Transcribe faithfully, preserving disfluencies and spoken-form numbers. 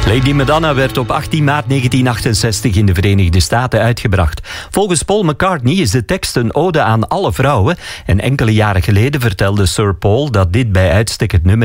Lady Madonna werd op achttien maart negentien achtenzestig in de Verenigde Staten uitgebracht. Volgens Paul McCartney is de tekst een ode aan alle vrouwen. En enkele jaren geleden vertelde Sir Paul dat dit bij uitstek het nummer